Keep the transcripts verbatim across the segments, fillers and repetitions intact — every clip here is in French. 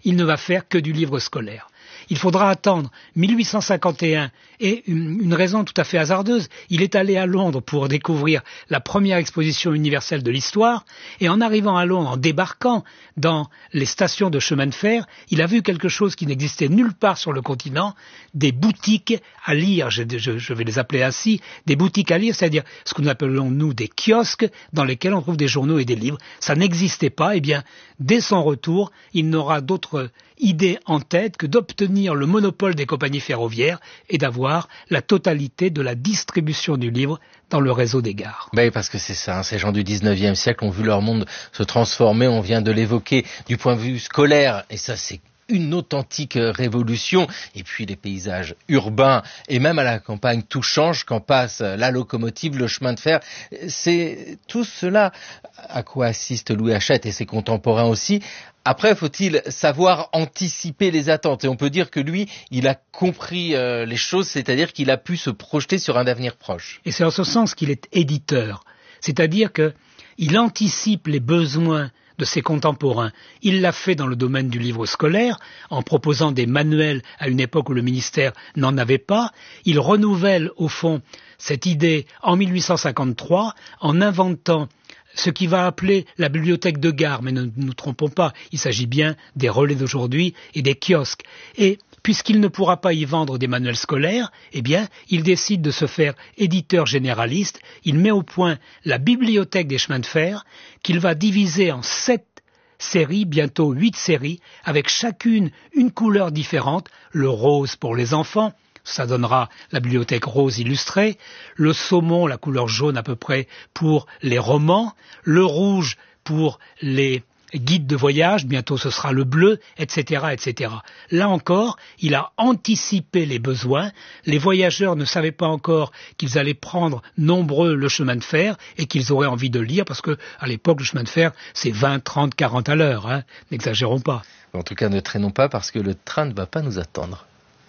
il ne va faire que du livre scolaire. Il faudra attendre mille huit cent cinquante et un et une, une raison tout à fait hasardeuse. Il est allé à Londres pour découvrir la première exposition universelle de l'histoire et en arrivant à Londres, en débarquant dans les stations de chemin de fer, il a vu quelque chose qui n'existait nulle part sur le continent, des boutiques à lire, je, je, je vais les appeler ainsi, des boutiques à lire, c'est-à-dire ce que nous appelons nous des kiosques dans lesquels on trouve des journaux et des livres. Ça n'existait pas, et bien dès son retour, il n'aura d'autre idée en tête que d'obtenir le monopole des compagnies ferroviaires et d'avoir la totalité de la distribution du livre dans le réseau des gares. Ben, parce que c'est ça, hein, ces gens du dix-neuvième siècle ont vu leur monde se transformer, on vient de l'évoquer du point de vue scolaire, et ça c'est une authentique révolution, et puis les paysages urbains et même à la campagne tout change quand passe la locomotive, le chemin de fer. C'est tout cela à quoi assiste Louis Hachette et ses contemporains aussi. Après, faut-il savoir anticiper les attentes, et on peut dire que lui, il a compris euh, les choses, c'est-à-dire qu'il a pu se projeter sur un avenir proche. Et c'est en ce sens qu'il est éditeur, c'est-à-dire qu'il anticipe les besoins de ses contemporains. Il l'a fait dans le domaine du livre scolaire, en proposant des manuels à une époque où le ministère n'en avait pas. Il renouvelle, au fond, cette idée en mille huit cent cinquante-trois, en inventant ce qu'il va appeler la bibliothèque de gare, mais ne nous trompons pas, il s'agit bien des relais d'aujourd'hui et des kiosques. Et puisqu'il ne pourra pas y vendre des manuels scolaires, eh bien, il décide de se faire éditeur généraliste. Il met au point la bibliothèque des chemins de fer, qu'il va diviser en sept séries, bientôt huit séries, avec chacune une couleur différente, le rose pour les enfants, ça donnera la bibliothèque rose illustrée, le saumon, la couleur jaune à peu près pour les romans, le rouge pour les guides de voyage, bientôt ce sera le bleu, et cetera, et cetera. Là encore, il a anticipé les besoins. Les voyageurs ne savaient pas encore qu'ils allaient prendre nombreux le chemin de fer et qu'ils auraient envie de lire, parce que à l'époque, le chemin de fer, c'est vingt, trente, quarante à l'heure, hein. N'exagérons pas. En tout cas, ne traînons pas parce que le train ne va pas nous attendre.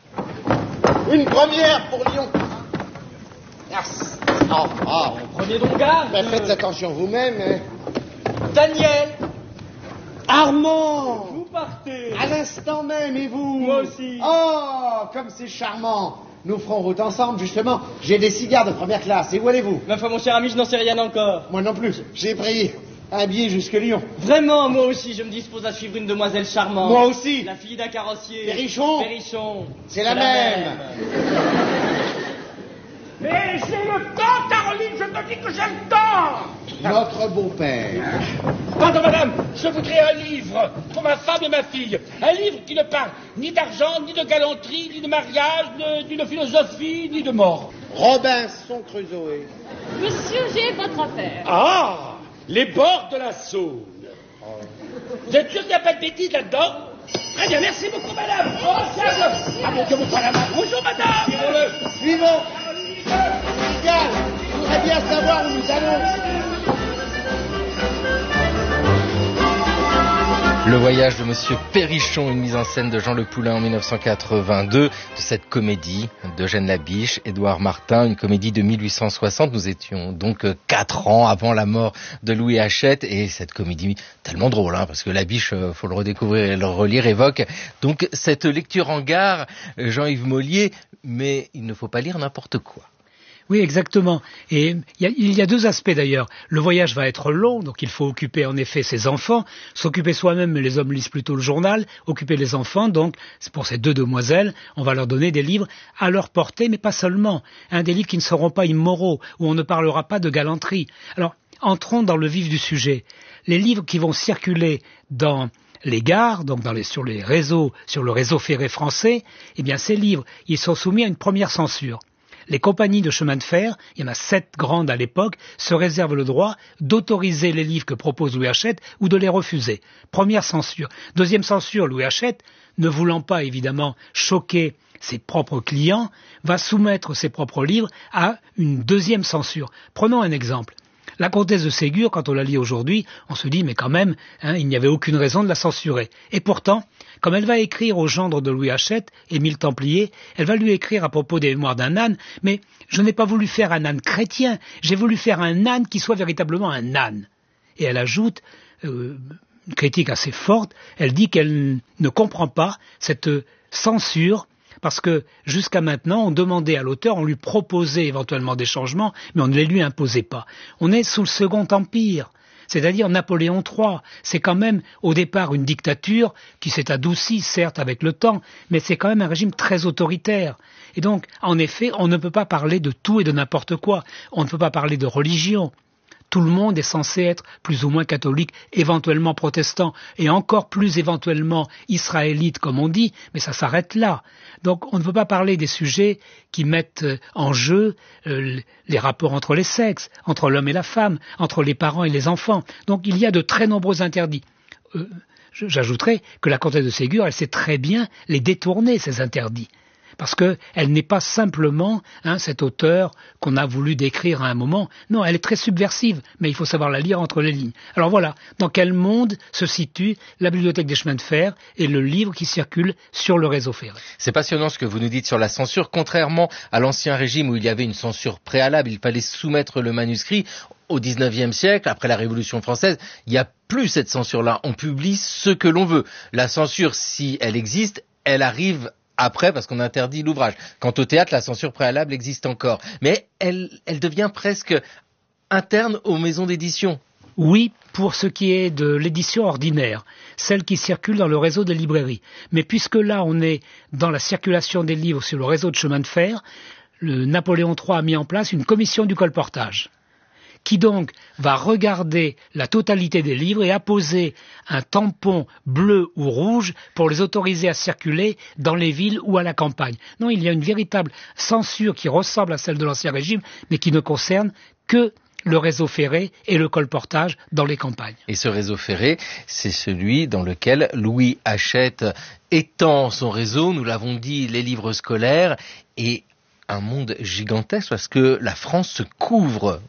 Une première pour Lyon. Merci. Oh, oh. Prenez donc garde. Ben, faites attention vous-même. Hein. Daniel. Armand. Vous partez. À l'instant même, et vous? Moi aussi. Oh, comme c'est charmant. Nous ferons route ensemble, justement. J'ai des cigares de première classe. Et où allez-vous? Ma foi, mon cher ami, je n'en sais rien encore. Moi non plus. J'ai pris un billet jusque Lyon. Vraiment, moi aussi, je me dispose à suivre une demoiselle charmante. Moi aussi. La fille d'un carrossier. Perrichon. Perrichon. C'est la, la même. même. Mais j'ai le temps, Caroline, je te dis que j'ai le temps. Notre beau-père. Pardon, madame, je voudrais un livre pour ma femme et ma fille. Un livre qui ne parle ni d'argent, ni de galanterie, ni de mariage, ni de philosophie, ni de mort. Robinson Crusoe. Monsieur, j'ai votre affaire. Ah, les bords de la Saône. Oh. Vous êtes sûr qu'il n'y a pas de bêtises là-dedans? Très bien, merci beaucoup, madame. Oh, ah, mon Dieu, mon frère, bonjour, madame. Suivons-le. Suivons. Égal, je voudrais bien savoir où nous allons. Le voyage de Monsieur Perrichon, une mise en scène de Jean Le Poulain en dix-neuf cent quatre-vingt-deux, de cette comédie d'Eugène Labiche, Édouard Martin, une comédie de mille huit cent soixante. Nous étions donc quatre ans avant la mort de Louis Hachette, et cette comédie tellement drôle, hein, parce que Labiche, faut le redécouvrir et le relire, évoque donc cette lecture en gare, Jean-Yves Mollier, mais il ne faut pas lire n'importe quoi. Oui, exactement. Et il y a, il y a deux aspects d'ailleurs. Le voyage va être long, donc il faut occuper en effet ses enfants, s'occuper soi-même, mais les hommes lisent plutôt le journal, occuper les enfants, donc c'est pour ces deux demoiselles, on va leur donner des livres à leur portée, mais pas seulement. Hein, des livres qui ne seront pas immoraux, où on ne parlera pas de galanterie. Alors, entrons dans le vif du sujet. Les livres qui vont circuler dans les gares, donc dans les, sur les réseaux, sur le réseau ferré français, eh bien ces livres, ils sont soumis à une première censure. Les compagnies de chemin de fer, il y en a sept grandes à l'époque, se réservent le droit d'autoriser les livres que propose Louis Hachette ou de les refuser. Première censure. Deuxième censure, Louis Hachette, ne voulant pas évidemment choquer ses propres clients, va soumettre ses propres livres à une deuxième censure. Prenons un exemple. La comtesse de Ségur, quand on la lit aujourd'hui, on se dit mais quand même, hein, il n'y avait aucune raison de la censurer. Et pourtant, comme elle va écrire au gendre de Louis Hachette, Émile Templier, elle va lui écrire à propos des mémoires d'un âne, mais je n'ai pas voulu faire un âne chrétien, j'ai voulu faire un âne qui soit véritablement un âne. Et elle ajoute, euh, une critique assez forte, elle dit qu'elle ne comprend pas cette censure, parce que jusqu'à maintenant, on demandait à l'auteur, on lui proposait éventuellement des changements, mais on ne les lui imposait pas. On est sous le Second Empire, c'est-à-dire Napoléon trois. C'est quand même au départ une dictature qui s'est adoucie, certes, avec le temps, mais c'est quand même un régime très autoritaire. Et donc, en effet, on ne peut pas parler de tout et de n'importe quoi. On ne peut pas parler de religion. Tout le monde est censé être plus ou moins catholique, éventuellement protestant, et encore plus éventuellement israélite, comme on dit, mais ça s'arrête là. Donc on ne peut pas parler des sujets qui mettent en jeu euh, les rapports entre les sexes, entre l'homme et la femme, entre les parents et les enfants. Donc il y a de très nombreux interdits. Euh, j'ajouterais que la comtesse de Ségur, elle sait très bien les détourner, ces interdits. Parce qu'elle n'est pas simplement hein, cet auteur qu'on a voulu décrire à un moment. Non, elle est très subversive, mais il faut savoir la lire entre les lignes. Alors voilà, dans quel monde se situe la bibliothèque des chemins de fer et le livre qui circule sur le réseau ferré. C'est passionnant ce que vous nous dites sur la censure. Contrairement à l'ancien régime où il y avait une censure préalable, il fallait soumettre le manuscrit. Au dix-neuvième siècle, après la Révolution française, il n'y a plus cette censure-là. On publie ce que l'on veut. La censure, si elle existe, elle arrive après, parce qu'on interdit l'ouvrage. Quant au théâtre, la censure préalable existe encore. Mais elle, elle devient presque interne aux maisons d'édition. Oui, pour ce qui est de l'édition ordinaire, celle qui circule dans le réseau des librairies. Mais puisque là, on est dans la circulation des livres sur le réseau de chemin de fer, le Napoléon trois a mis en place une commission du colportage, qui donc va regarder la totalité des livres et apposer un tampon bleu ou rouge pour les autoriser à circuler dans les villes ou à la campagne. Non, il y a une véritable censure qui ressemble à celle de l'Ancien Régime, mais qui ne concerne que le réseau ferré et le colportage dans les campagnes. Et ce réseau ferré, c'est celui dans lequel Louis Hachette étend son réseau, nous l'avons dit, les livres scolaires, et un monde gigantesque parce que la France se couvre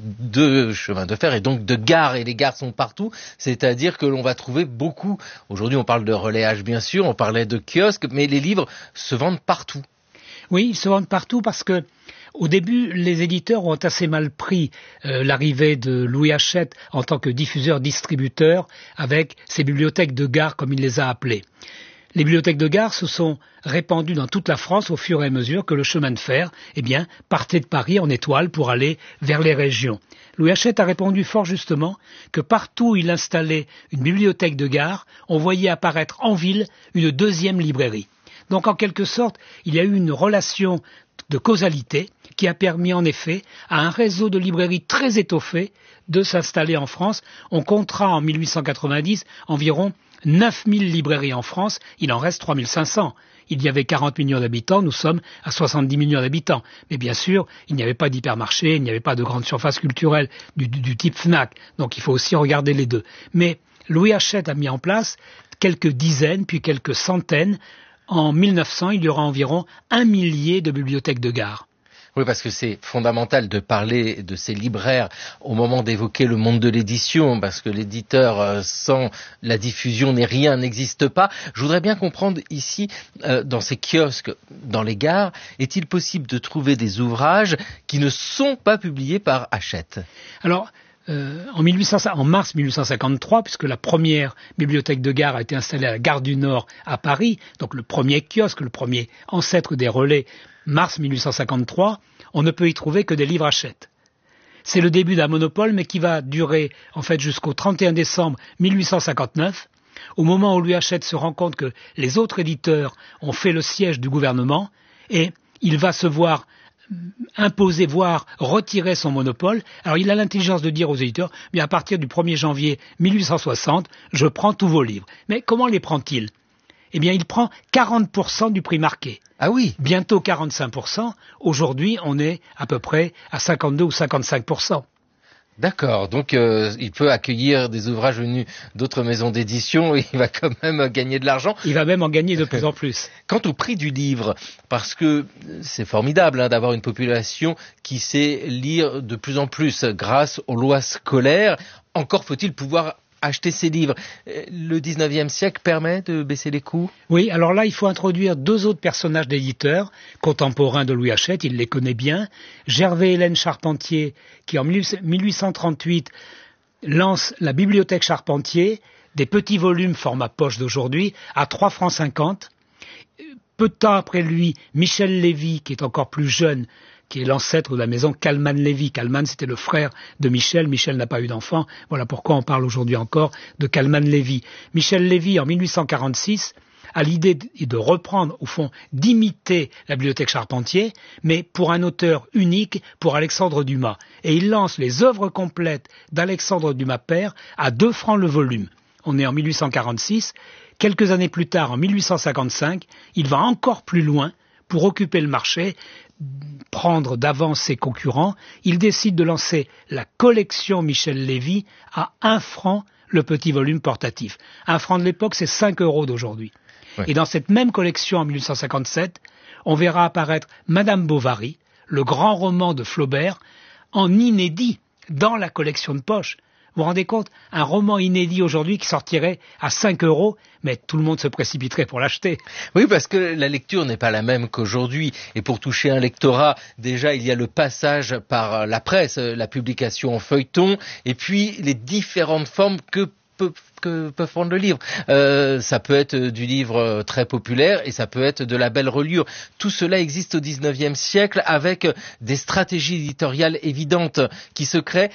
de chemins de fer et donc de gares, et les gares sont partout, c'est-à-dire que l'on va trouver beaucoup, aujourd'hui on parle de relayage bien sûr, on parlait de kiosques, mais les livres se vendent partout. Oui, ils se vendent partout parce que au début, les éditeurs ont assez mal pris euh, l'arrivée de Louis Hachette en tant que diffuseur-distributeur avec ses bibliothèques de gare comme il les a appelées. Les bibliothèques de gare se sont répandues dans toute la France au fur et à mesure que le chemin de fer eh bien, partait de Paris en étoile pour aller vers les régions. Louis Hachette a répondu fort justement que partout où il installait une bibliothèque de gare, on voyait apparaître en ville une deuxième librairie. Donc en quelque sorte, il y a eu une relation de causalité qui a permis en effet à un réseau de librairies très étoffé de s'installer en France. On comptera en mille huit cent quatre-vingt-dix environ neuf mille librairies en France, il en reste trois mille cinq cents. Il y avait quarante millions d'habitants, nous sommes à soixante-dix millions d'habitants. Mais bien sûr, il n'y avait pas d'hypermarché, il n'y avait pas de grande surface culturelle du, du, du type Fnac. Donc il faut aussi regarder les deux. Mais Louis Hachette a mis en place quelques dizaines, puis quelques centaines. En mille neuf cents, il y aura environ un millier de bibliothèques de gare. Oui, parce que c'est fondamental de parler de ces libraires au moment d'évoquer le monde de l'édition, parce que l'éditeur euh, sans la diffusion n'est rien, n'existe pas. Je voudrais bien comprendre ici, euh, dans ces kiosques, dans les gares, est-il possible de trouver des ouvrages qui ne sont pas publiés par Hachette ? Alors, euh, en, mille huit cents, en mars mille huit cent cinquante-trois, puisque la première bibliothèque de gare a été installée à la gare du Nord à Paris, donc le premier kiosque, le premier ancêtre des relais, mars mille huit cent cinquante-trois, on ne peut y trouver que des livres Hachette. C'est le début d'un monopole, mais qui va durer en fait jusqu'au trente et un décembre mille huit cent cinquante-neuf, au moment où Louis Hachette se rend compte que les autres éditeurs ont fait le siège du gouvernement, et il va se voir imposer, voire retirer son monopole. Alors il a l'intelligence de dire aux éditeurs, mais à partir du premier janvier mille huit cent soixante, je prends tous vos livres. Mais comment les prend-il ? Eh bien, il prend quarante pour cent du prix marqué. Ah oui. Bientôt quarante-cinq pour cent. Aujourd'hui, on est à peu près à cinquante-deux ou cinquante-cinq pour cent. D'accord, donc euh, il peut accueillir des ouvrages venus d'autres maisons d'édition et il va quand même gagner de l'argent. Il va même en gagner de plus en plus. Quant au prix du livre, parce que c'est formidable hein, d'avoir une population qui sait lire de plus en plus grâce aux lois scolaires, encore faut-il pouvoir acheter ces livres. Le dix-neuvième siècle permet de baisser les coûts ? Oui, alors là, il faut introduire deux autres personnages d'éditeurs, contemporains de Louis Hachette, il les connaît bien. Gervais-Hélène Charpentier, qui en mille huit cent trente-huit lance la Bibliothèque Charpentier, des petits volumes format poche d'aujourd'hui à trois francs cinquante. Peu de temps après lui, Michel Lévy, qui est encore plus jeune, qui est l'ancêtre de la maison Kalman-Lévy. Kalman, c'était le frère de Michel. Michel n'a pas eu d'enfant. Voilà pourquoi on parle aujourd'hui encore de Kalman-Lévy. Michel Lévy, en mille huit cent quarante-six, a l'idée de reprendre, au fond, d'imiter la bibliothèque Charpentier, mais pour un auteur unique, pour Alexandre Dumas. Et il lance les œuvres complètes d'Alexandre Dumas père à deux francs le volume. On est en mille huit cent quarante-six. Quelques années plus tard, en mille huit cent cinquante-cinq, il va encore plus loin pour occuper le marché, prendre d'avance ses concurrents. Il décide de lancer la collection Michel Lévy à un franc le petit volume portatif. Un franc de l'époque, c'est cinq euros d'aujourd'hui. Oui. Et dans cette même collection, en mille huit cent cinquante-sept, on verra apparaître Madame Bovary, le grand roman de Flaubert, en inédit dans la collection de poche. Vous vous rendez compte, un roman inédit aujourd'hui qui sortirait à cinq euros, mais tout le monde se précipiterait pour l'acheter. Oui, parce que la lecture n'est pas la même qu'aujourd'hui. Et pour toucher un lectorat, déjà, il y a le passage par la presse, la publication en feuilleton, et puis les différentes formes que peut, que peut prendre le livre. Euh, ça peut être du livre très populaire et ça peut être de la belle reliure. Tout cela existe au dix-neuvième siècle avec des stratégies éditoriales évidentes qui se créent.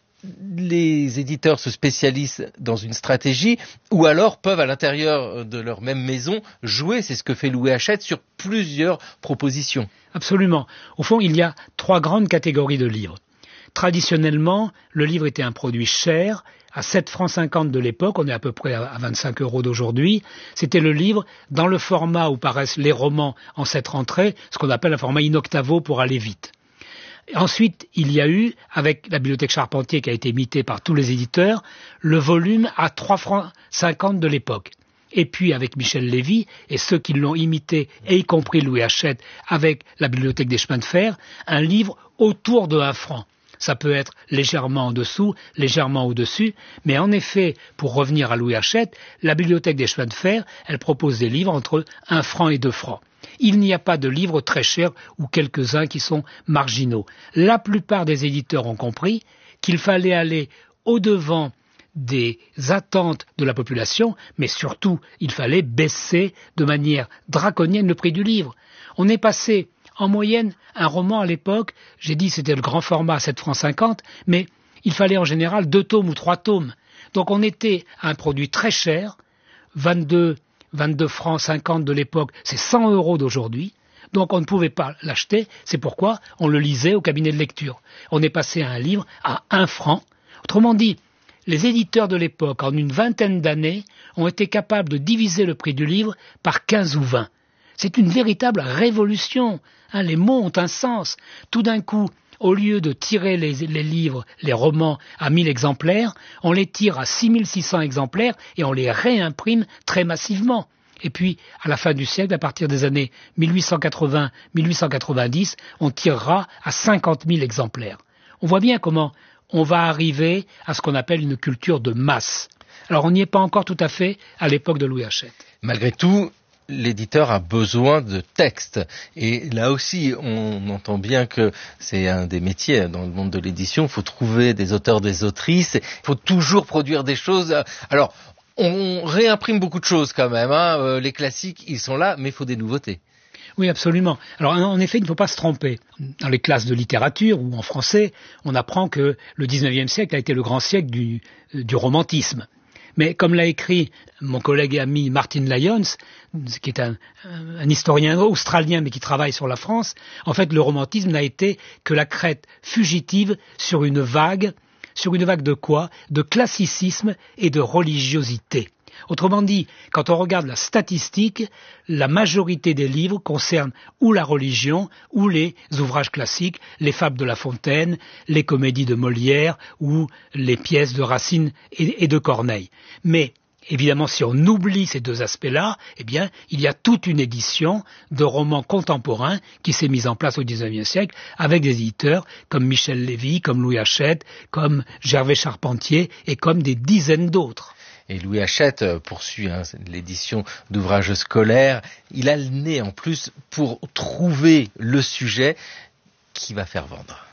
Les éditeurs se spécialisent dans une stratégie ou alors peuvent à l'intérieur de leur même maison jouer, c'est ce que fait Louis Hachette, sur plusieurs propositions. Absolument. Au fond, il y a trois grandes catégories de livres. Traditionnellement, le livre était un produit cher, à sept francs cinquante de l'époque, on est à peu près à vingt-cinq euros d'aujourd'hui. C'était le livre dans le format où paraissent les romans en sept rentrées, ce qu'on appelle un format in octavo pour aller vite. Ensuite, il y a eu, avec la bibliothèque Charpentier qui a été imitée par tous les éditeurs, le volume à trois francs cinquante de l'époque. Et puis avec Michel Lévy et ceux qui l'ont imité, et y compris Louis Hachette, avec la bibliothèque des chemins de fer, un livre autour de un franc. Ça peut être légèrement en dessous, légèrement au-dessus, mais en effet, pour revenir à Louis Hachette, la bibliothèque des chemins de fer, elle propose des livres entre un franc et deux francs. Il n'y a pas de livres très chers ou quelques-uns qui sont marginaux. La plupart des éditeurs ont compris qu'il fallait aller au-devant des attentes de la population, mais surtout, il fallait baisser de manière draconienne le prix du livre. On est passé, en moyenne, un roman à l'époque, j'ai dit c'était le grand format à sept francs cinquante, mais il fallait en général deux tomes ou trois tomes. Donc on était à un produit très cher, vingt-deux francs cinquante de l'époque, c'est cent euros d'aujourd'hui, donc on ne pouvait pas l'acheter, c'est pourquoi on le lisait au cabinet de lecture. On est passé à un livre à un franc. Autrement dit, les éditeurs de l'époque, en une vingtaine d'années, ont été capables de diviser le prix du livre par quinze ou vingt. C'est une véritable révolution. Hein, les mots ont un sens. Tout d'un coup, au lieu de tirer les, les livres, les romans à mille exemplaires, on les tire à six mille six cents exemplaires et on les réimprime très massivement. Et puis, à la fin du siècle, à partir des années mille huit cent quatre-vingts à mille huit cent quatre-vingt-dix, on tirera à cinquante mille exemplaires. On voit bien comment on va arriver à ce qu'on appelle une culture de masse. Alors, on n'y est pas encore tout à fait à l'époque de Louis Hachette. Malgré tout, l'éditeur a besoin de texte. Et là aussi, on entend bien que c'est un des métiers dans le monde de l'édition. Il faut trouver des auteurs, des autrices. Il faut toujours produire des choses. Alors, on réimprime beaucoup de choses quand même. Hein. Euh, les classiques, ils sont là, mais il faut des nouveautés. Oui, absolument. Alors, en effet, il ne faut pas se tromper. Dans les classes de littérature ou en français, on apprend que le dix-neuvième siècle a été le grand siècle du, du romantisme. Mais comme l'a écrit mon collègue et ami Martin Lyons, qui est un, un historien australien mais qui travaille sur la France, en fait le romantisme n'a été que la crête fugitive sur une vague, sur une vague de quoi? De classicisme et de religiosité. Autrement dit, quand on regarde la statistique, la majorité des livres concernent ou la religion, ou les ouvrages classiques, les fables de La Fontaine, les comédies de Molière, ou les pièces de Racine et de Corneille. Mais, évidemment, si on oublie ces deux aspects-là, eh bien, il y a toute une édition de romans contemporains qui s'est mise en place au dix-neuvième siècle avec des éditeurs comme Michel Lévy, comme Louis Hachette, comme Gervais Charpentier et comme des dizaines d'autres. Et Louis Hachette poursuit hein, l'édition d'ouvrages scolaires. Il a le nez en plus pour trouver le sujet qui va faire vendre.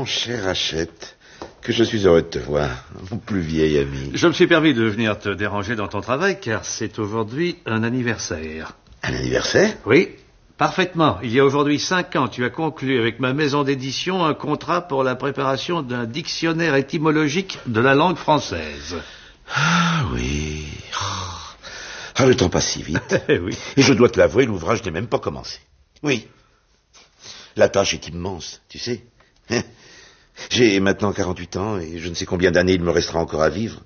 Mon cher Hachette, que je suis heureux de te voir, mon plus vieil ami. Je me suis permis de venir te déranger dans ton travail, car c'est aujourd'hui un anniversaire. Un anniversaire? Oui, parfaitement. Il y a aujourd'hui cinq ans, tu as conclu avec ma maison d'édition un contrat pour la préparation d'un dictionnaire étymologique de la langue française. Ah oui... Ah, le temps passe si vite. Oui. Et je dois te l'avouer, l'ouvrage n'est même pas commencé. Oui. La tâche est immense, tu sais. J'ai maintenant quarante-huit ans et je ne sais combien d'années il me restera encore à vivre.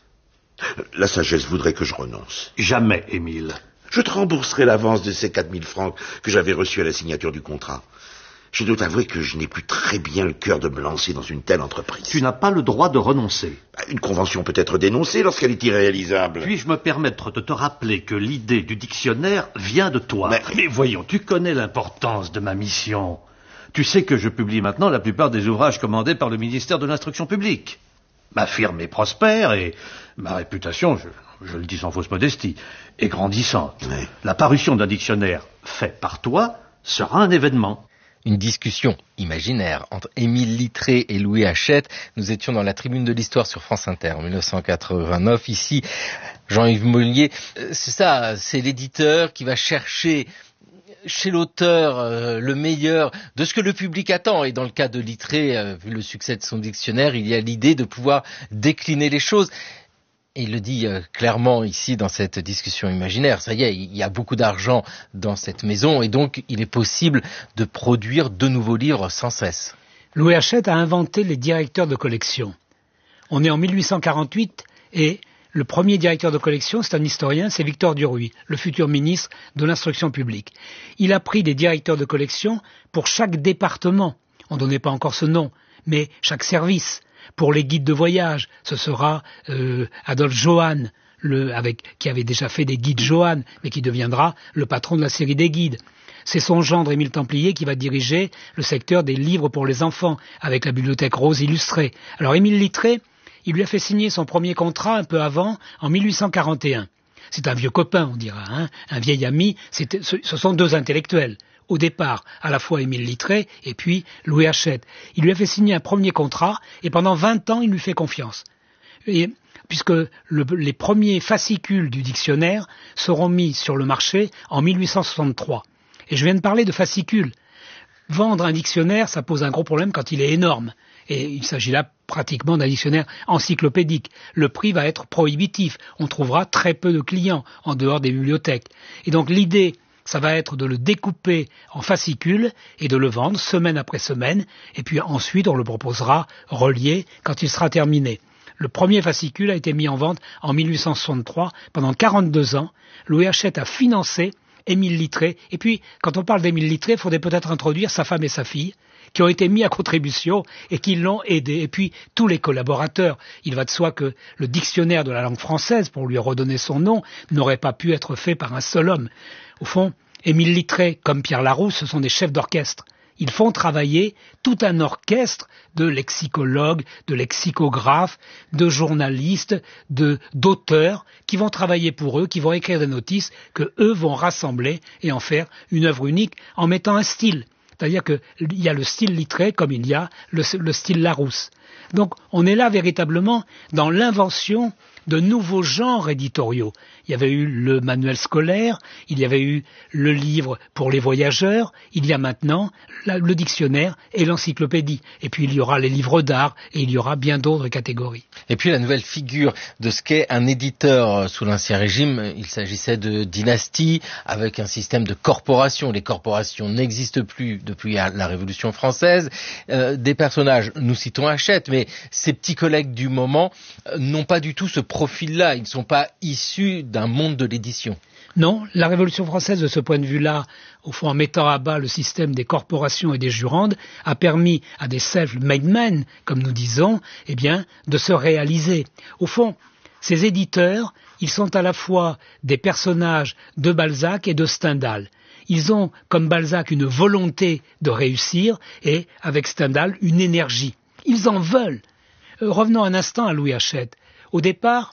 La sagesse voudrait que je renonce. Jamais, Émile. Je te rembourserai l'avance de ces quatre mille francs que j'avais reçus à la signature du contrat. Je dois t'avouer que je n'ai plus très bien le cœur de me lancer dans une telle entreprise. Tu n'as pas le droit de renoncer. Une convention peut être dénoncée lorsqu'elle est irréalisable. Puis-je me permettre de te rappeler que l'idée du dictionnaire vient de toi? Mais... Mais voyons, tu connais l'importance de ma mission. Tu sais que je publie maintenant la plupart des ouvrages commandés par le ministère de l'Instruction publique. Ma firme est prospère et ma réputation, je, je le dis sans fausse modestie, est grandissante. Oui. La parution d'un dictionnaire fait par toi sera un événement. Une discussion imaginaire entre Émile Littré et Louis Hachette. Nous étions dans la tribune de l'histoire sur France Inter en mille neuf cent quatre-vingt-neuf. Ici, Jean-Yves Mollier, c'est ça, c'est l'éditeur qui va chercher chez l'auteur euh, le meilleur de ce que le public attend. Et dans le cas de Littré, euh, vu le succès de son dictionnaire, il y a l'idée de pouvoir décliner les choses. Et il le dit euh, clairement ici dans cette discussion imaginaire. Ça y est, il y a beaucoup d'argent dans cette maison et donc il est possible de produire de nouveaux livres sans cesse. Louis Hachette a inventé les directeurs de collection. On est en mille huit cent quarante-huit et le premier directeur de collection, c'est un historien, c'est Victor Duruy, le futur ministre de l'Instruction publique. Il a pris des directeurs de collection pour chaque département. On ne donnait pas encore ce nom, mais chaque service. Pour les guides de voyage, ce sera euh, Adolphe Johann, le, avec, qui avait déjà fait des guides Johann, mais qui deviendra le patron de la série des guides. C'est son gendre Émile Templier qui va diriger le secteur des livres pour les enfants, avec la bibliothèque rose illustrée. Alors Émile Littré, il lui a fait signer son premier contrat un peu avant, en mille huit cent quarante et un. C'est un vieux copain, on dira, hein, un vieil ami, c'est, ce sont deux intellectuels. Au départ, à la fois Émile Littré et puis Louis Hachette. Il lui a fait signer un premier contrat et pendant vingt ans, il lui fait confiance. Et, puisque le, les premiers fascicules du dictionnaire seront mis sur le marché en mille huit cent soixante-trois. Et je viens de parler de fascicules. Vendre un dictionnaire, ça pose un gros problème quand il est énorme. Et il s'agit là pratiquement d'un dictionnaire encyclopédique. Le prix va être prohibitif. On trouvera très peu de clients en dehors des bibliothèques. Et donc l'idée, ça va être de le découper en fascicules et de le vendre semaine après semaine. Et puis ensuite, on le proposera relié quand il sera terminé. Le premier fascicule a été mis en vente en mille huit cent soixante-trois. Pendant quarante-deux ans, Louis Hachette a financé Émile Littré. Et puis, quand on parle d'Émile Littré, il faudrait peut-être introduire sa femme et sa fille, qui ont été mis à contribution et qui l'ont aidé. Et puis, tous les collaborateurs. Il va de soi que le dictionnaire de la langue française, pour lui redonner son nom, n'aurait pas pu être fait par un seul homme. Au fond, Émile Littré, comme Pierre Larousse, ce sont des chefs d'orchestre. Ils font travailler tout un orchestre de lexicologues, de lexicographes, de journalistes, de, d'auteurs qui vont travailler pour eux, qui vont écrire des notices que eux vont rassembler et en faire une œuvre unique en mettant un style. C'est-à-dire qu'il y a le style Littré comme il y a le, le style Larousse. Donc on est là véritablement dans l'invention de nouveaux genres éditoriaux. Il y avait eu le manuel scolaire, il y avait eu le livre pour les voyageurs, il y a maintenant la, le dictionnaire et l'encyclopédie. Et puis il y aura les livres d'art et il y aura bien d'autres catégories. Et puis la nouvelle figure de ce qu'est un éditeur sous l'Ancien Régime, il s'agissait de dynastie avec un système de corporation. Les corporations n'existent plus depuis la Révolution française. Euh, des personnages, nous citons Hachette, mais ces petits collègues du moment euh, n'ont pas du tout ce profil-là. Ils ne sont pas issus d'un monde de l'édition. Non, la Révolution française, de ce point de vue-là, au fond, en mettant à bas le système des corporations et des jurandes, a permis à des self-made men, comme nous disons, eh bien, de se réaliser. Au fond, ces éditeurs, ils sont à la fois des personnages de Balzac et de Stendhal. Ils ont, comme Balzac, une volonté de réussir et, avec Stendhal, une énergie. Ils en veulent. Euh, revenons un instant à Louis Hachette. Au départ,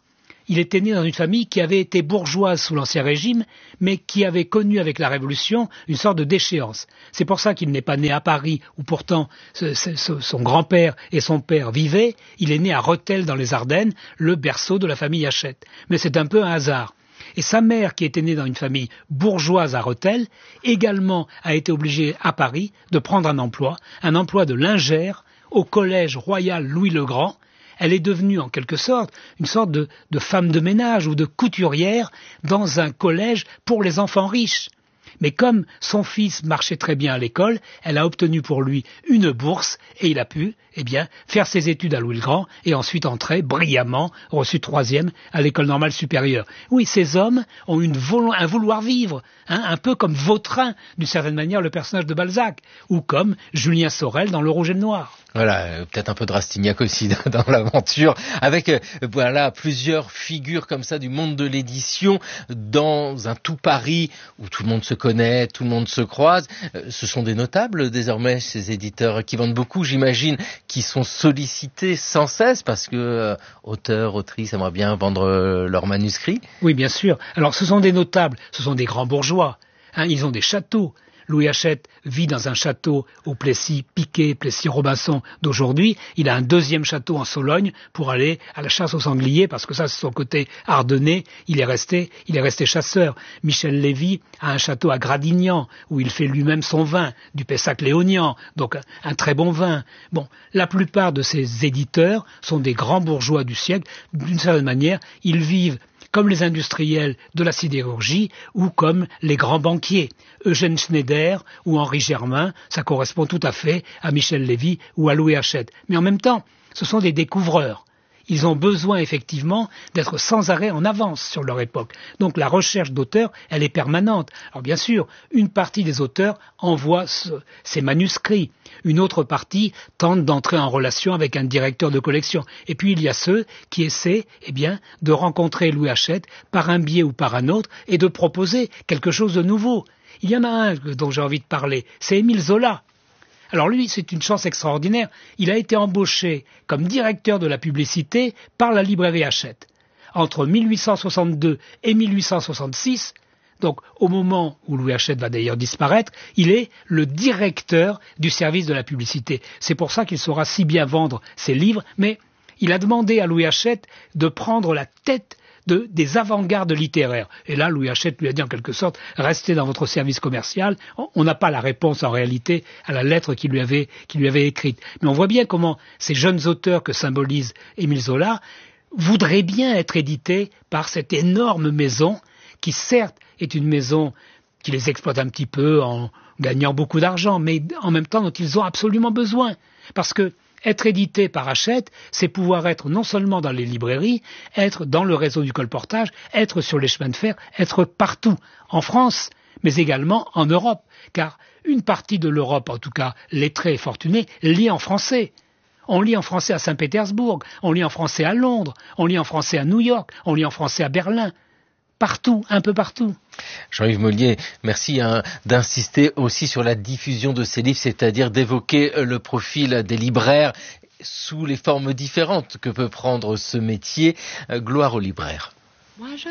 il était né dans une famille qui avait été bourgeoise sous l'Ancien Régime, mais qui avait connu avec la Révolution une sorte de déchéance. C'est pour ça qu'il n'est pas né à Paris, où pourtant ce, ce, son grand-père et son père vivaient. Il est né à Rethel dans les Ardennes, le berceau de la famille Hachette. Mais c'est un peu un hasard. Et sa mère, qui était née dans une famille bourgeoise à Rethel, également a été obligée à Paris de prendre un emploi, un emploi de lingère au Collège Royal Louis le Grand. Elle est devenue en quelque sorte une sorte de, de femme de ménage ou de couturière dans un collège pour les enfants riches. Mais comme son fils marchait très bien à l'école, elle a obtenu pour lui une bourse et il a pu, eh bien, faire ses études à Louis le Grand et ensuite entrer brillamment, reçu troisième à l'école normale supérieure. Oui, ces hommes ont une volo- un vouloir vivre, hein, un peu comme Vautrin, d'une certaine manière, le personnage de Balzac, ou comme Julien Sorel dans Le Rouge et le Noir. Voilà, euh, peut-être un peu de Rastignac aussi dans l'aventure, avec euh, voilà plusieurs figures comme ça du monde de l'édition dans un tout Paris où tout le monde se connaît, tout le monde se croise. Euh, ce sont des notables désormais, ces éditeurs qui vendent beaucoup, j'imagine, qui sont sollicités sans cesse parce que euh, auteurs, autrices aimeraient bien vendre euh, leurs manuscrits. Oui, bien sûr. Alors ce sont des notables, ce sont des grands bourgeois, hein, ils ont des châteaux. Louis Hachette vit dans un château au Plessis-Piquet, Plessis-Robinson d'aujourd'hui. Il a un deuxième château en Sologne pour aller à la chasse aux sangliers, parce que ça, c'est son côté ardennais. Il est resté, il est resté chasseur. Michel Lévy a un château à Gradignan, où il fait lui-même son vin, du Pessac-Léognan, donc un très bon vin. Bon, la plupart de ces éditeurs sont des grands bourgeois du siècle. D'une certaine manière, ils vivent comme les industriels de la sidérurgie ou comme les grands banquiers. Eugène Schneider ou Henri Germain, ça correspond tout à fait à Michel Lévy ou à Louis Hachette. Mais en même temps, ce sont des découvreurs. Ils ont besoin effectivement d'être sans arrêt en avance sur leur époque. Donc la recherche d'auteurs, elle est permanente. Alors bien sûr, une partie des auteurs envoie ce, ses manuscrits. Une autre partie tente d'entrer en relation avec un directeur de collection. Et puis il y a ceux qui essaient eh bien, de rencontrer Louis Hachette par un biais ou par un autre et de proposer quelque chose de nouveau. Il y en a un dont j'ai envie de parler, c'est Émile Zola. Alors lui, c'est une chance extraordinaire. Il a été embauché comme directeur de la publicité par la librairie Hachette. Entre mille huit cent soixante-deux et mille huit cent soixante-six, donc au moment où Louis Hachette va d'ailleurs disparaître, il est le directeur du service de la publicité. C'est pour ça qu'il saura si bien vendre ses livres, mais il a demandé à Louis Hachette de prendre la tête De, des avant-gardes littéraires. Et là, Louis Hachette lui a dit en quelque sorte, restez dans votre service commercial. On n'a pas la réponse en réalité à la lettre qu'il lui avait, qu'il lui avait écrite. Mais on voit bien comment ces jeunes auteurs que symbolise Émile Zola voudraient bien être édités par cette énorme maison qui certes est une maison qui les exploite un petit peu en gagnant beaucoup d'argent, mais en même temps dont ils ont absolument besoin. Parce que être édité par Hachette, c'est pouvoir être non seulement dans les librairies, être dans le réseau du colportage, être sur les chemins de fer, être partout, en France, mais également en Europe, car une partie de l'Europe, en tout cas lettrée et fortunée, lit en français. On lit en français à Saint-Pétersbourg, on lit en français à Londres, on lit en français à New York, on lit en français à Berlin. Partout, un peu partout. Jean-Yves Mollier, merci hein, d'insister aussi sur la diffusion de ces livres, c'est-à-dire d'évoquer le profil des libraires sous les formes différentes que peut prendre ce métier. Gloire aux libraires. Moi, je